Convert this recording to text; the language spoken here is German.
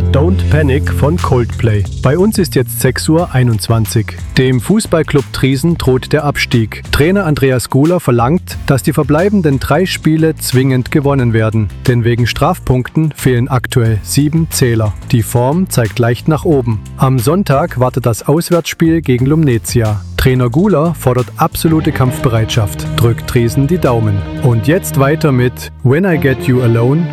war Don't Panic von Coldplay. Bei uns ist jetzt 6:21 Uhr. Dem Fußballclub Triesen droht der Abstieg. Trainer Andreas Guler verlangt, dass die verbleibenden 3 Spiele zwingend gewonnen werden. Denn wegen Strafpunkten fehlen aktuell 7 Zähler. Die Form zeigt leicht nach oben. Am Sonntag wartet das Auswärtsspiel gegen Lumnezia. Trainer Guler fordert absolute Kampfbereitschaft, drückt Triesen die Daumen. Und jetzt weiter mit When I Get You Alone